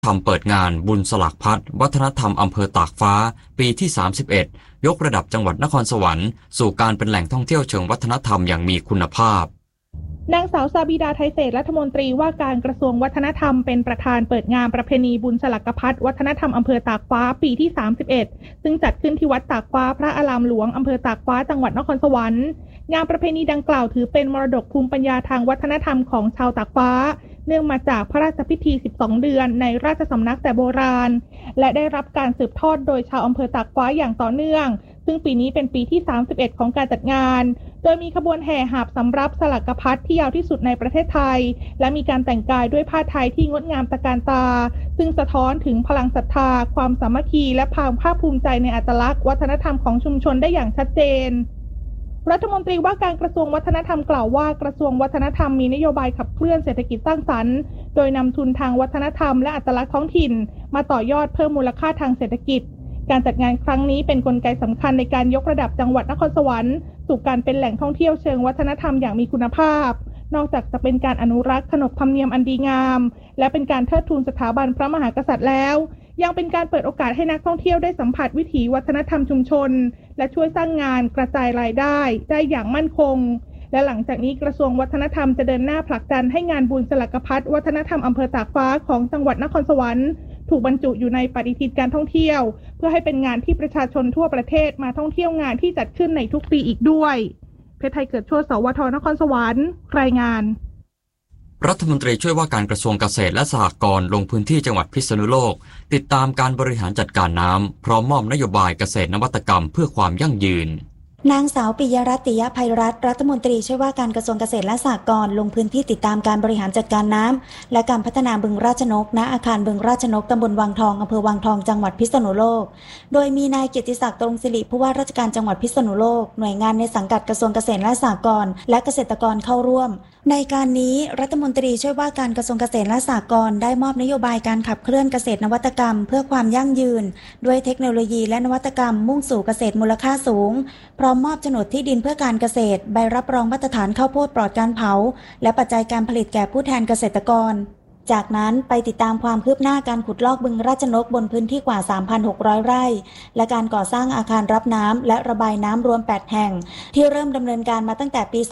ทำเปิดงานบุญสลักพัดวัฒนธรรมอำเภอตากฟ้าปีที่31ยกระดับจังหวัดนครสวรรค์สู่การเป็นแหล่งท่องเที่ยวเชิงวัฒนธรรมอย่างมีคุณภาพนางสาวซาบิดาไทยเศรษฐ์รัฐมนตรีว่าการกระทรวงวัฒนธรรมเป็นประธานเปิดงานประเพณีบุญสลักพัดวัฒนธรรมอำเภอตากฟ้าปีที่31ซึ่งจัดขึ้นที่วัดตากฟ้าพระอารามหลวงอำเภอตากฟ้าจังหวัดนครสวรรค์งานประเพณีดังกล่าวถือเป็นมรดกภูมิปัญญาทางวัฒนธรรมของชาวตากฟ้าเนื่องมาจากพระราชพิธี12เดือนในราชสำนักแต่โบราณและได้รับการสืบทอดโดยชาวอำเภอตากฟ้าอย่างต่อเนื่องซึ่งปีนี้เป็นปีที่31ของการจัดงานโดยมีขบวนแห่หาบสำรับสลักพัดที่ยาวที่สุดในประเทศไทยและมีการแต่งกายด้วยผ้าไทยที่งดงามตระการตาซึ่งสะท้อนถึงพลังศรัทธาความสามัคคีและความภาคภูมิใจในอัตลักษณ์วัฒนธรรมของชุมชนได้อย่างชัดเจนรัฐมนตรีว่าการกระทรวงวัฒนธรรมกล่าวว่ากระทรวงวัฒนธรรมมีนโยบายขับเคลื่อนเศรษฐกิจสร้างสรรค์โดยนำทุนทางวัฒนธรรมและอัตลักษณ์ท้องถิ่นมาต่อยอดเพิ่มมูลค่าทางเศรษฐกิจการจัดงานครั้งนี้เป็นกลไกสำคัญในการยกระดับจังหวัดนครสวรรค์สู่การเป็นแหล่งท่องเที่ยวเชิงวัฒนธรรมอย่างมีคุณภาพนอกจากจะเป็นการอนุรักษ์ขนบธรรมเนียมอันดีงามและเป็นการเทิดทูนสถาบันพระมหากษัตริย์แล้วยังเป็นการเปิดโอกาสให้นักท่องเที่ยวได้สัมผัสวิถีวัฒนธรรมชุมชนและช่วยสร้างงานกระจายรายได้อย่างมั่นคงและหลังจากนี้กระทรวงวัฒนธรรมจะเดินหน้าผลักดันให้งานบุญสลักพัดวัฒนธรรมอำเภอตากฟ้าของจังหวัดนครสวรรค์ถูกบรรจุอยู่ในปฏิทินการท่องเที่ยวเพื่อให้เป็นงานที่ประชาชนทั่วประเทศมาท่องเที่ยวงานที่จัดขึ้นในทุกปีอีกด้วยเพชรไทยเกิดชั่วสวทนครสวรรค์รายงานรัฐมนตรีช่วยว่าการกระทรวงเกษตรและสหกรณ์ลงพื้นที่จังหวัดพิษณุโลกติดตามการบริหารจัดการน้ำพร้อมมอบนโยบายเกษตรนวัตกรรมเพื่อความยั่งยืนนางสาวปิยรัตน์ ติยภัยรัตน์รัฐมนตรีช่วยว่าการกระทรวงเกษตรและสหกรณ์ลงพื้นที่ติดตามการบริหารจัดการน้ำและการพัฒนาบึงราชนกณอาคารบึงราชนกตำบลวังทองอำเภอวังทองจังหวัดพิษณุโลกโดยมีนายเกียรติศักดิ์ตรงศิริผู้ว่าราชการจังหวัดพิษณุโลกหน่วยงานในสังกัดกระทรวงเกษตรและสหกรณ์และเกษตรกรเข้าร่วมในการนี้รัฐมนตรีช่วยว่าการกระทรวงเกษตรและสหกรณ์ได้มอบนโยบายการขับเคลื่อนเกษตรนวัตกรรมเพื่อความยั่งยืนด้วยเทคโนโลยีและนวัตกรรมมุ่งสู่เกษตรมูลค่าสูงพร้อมมอบโฉนดที่ดินเพื่อการเกษตรใบรับรองมาตรฐานข้าวโพดปลอดการเผาและปัจจัยการผลิตแก่ผู้แทนเกษตรกรจากนั้นไปติดตามความคืบหน้าการขุดลอกบึงราชนกบนพื้นที่กว่า 3,600 ไร่และการก่อสร้างอาคารรับน้ำและระบายน้ำรวม8แห่งที่เริ่มดำเนินการมาตั้งแต่ปี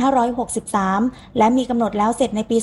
2563 และมีกำหนดแล้วเสร็จในปี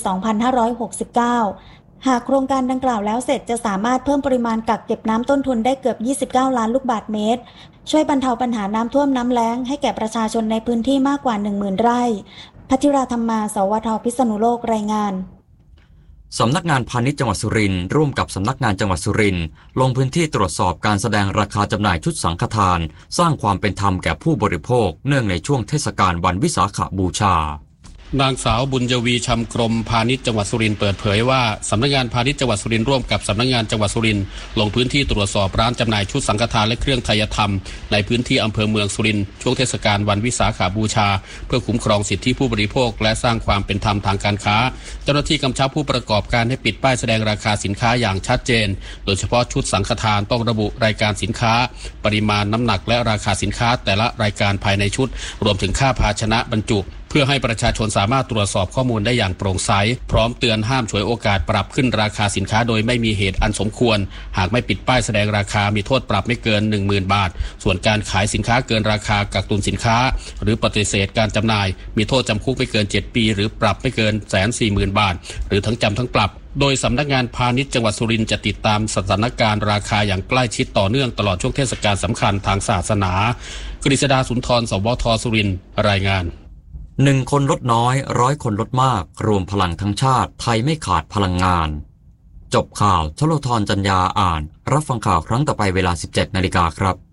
2569 หากโครงการดังกล่าวแล้วเสร็จจะสามารถเพิ่มปริมาณกักเก็บน้ำต้นทุนได้เกือบ29ล้านลูกบาศก์เมตรช่วยบรรเทาปัญหาน้ำท่วมน้ำแล้งให้แก่ประชาชนในพื้นที่มากกว่า 10,000 ไร่ภัทริราธรรมา สวท พิษณุโลกรายงานสำนักงานพาณิชย์จังหวัดสุรินทร์ร่วมกับสำนักงานจังหวัดสุรินทร์ลงพื้นที่ตรวจสอบการแสดงราคาจำหน่ายชุดสังฆทานสร้างความเป็นธรรมแก่ผู้บริโภคเนื่องในช่วงเทศกาลวันวิสาขบูชานางสาวบุญยวีชำกรมพาณิชย์จังหวัดสุรินทร์เปิดเผยว่าสำนักงานพาณิชย์จังหวัดสุรินทร์ร่วมกับสำนักงานจังหวัดสุรินทร์ลงพื้นที่ตรวจสอบร้านจำหน่ายชุดสังฆทานและเครื่องไทยธรรมในพื้นที่อำเภอเมืองสุรินทร์ช่วงเทศกาลวันวิสาขบูชาเพื่อคุ้มครองสิทธิผู้บริโภคและสร้างความเป็นธรรมทางการค้าเจ้าหน้าที่กำชับผู้ประกอบการให้ปิดป้ายแสดงราคาสินค้าอย่างชัดเจนโดยเฉพาะชุดสังฆทานต้องระบุรายการสินค้าปริมาณน้ำหนักและราคาสินค้าแต่ละรายการภายในชุดรวมถึงค่าภาชนะบรรจุเพื่อให้ประชาชนสามารถตรวจสอบข้อมูลได้อย่างโปร่งใสพร้อมเตือนห้ามฉวยโอกาสปรับขึ้นราคาสินค้าโดยไม่มีเหตุอันสมควรหากไม่ปิดป้ายแสดงราคามีโทษปรับไม่เกิน 10,000 บาทส่วนการขายสินค้าเกินราคากักตุนสินค้าหรือปฏิเสธการจำหน่ายมีโทษจำคุกไม่เกิน7ปีหรือปรับไม่เกิน 140,000 บาทหรือทั้งจำทั้งปรับโดยสำนักงานพาณิชย์จังหวัดสุรินทร์จะติดตามสถานการณ์ราคาอย่างใกล้ชิดต่อเนื่องตลอดช่วงเทศกาลสำคัญทางศาสนากฤษดาสุนทร สวท สุรินทร์รายงาน 1 คนลดน้อย100 คนลดมากรวมพลังทั้งชาติไทยไม่ขาดพลังงานจบข่าวชโลธร จัญญาอ่านรับฟังข่าวครั้งต่อไปเวลา 17 นาฬิกาครับ